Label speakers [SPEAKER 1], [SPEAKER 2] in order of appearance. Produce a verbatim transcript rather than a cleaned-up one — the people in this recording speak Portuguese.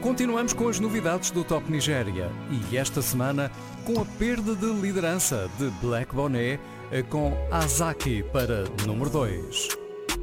[SPEAKER 1] Continuamos com as novidades do Top Nigéria e esta semana com a perda de liderança de Black Bonet com Azaki para número dois.